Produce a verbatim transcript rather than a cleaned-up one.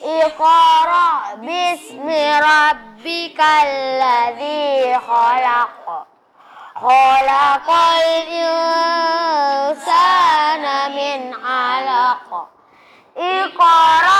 اقرأ باسم ربك الذي خلق خلق الإنسان من علق اقرأ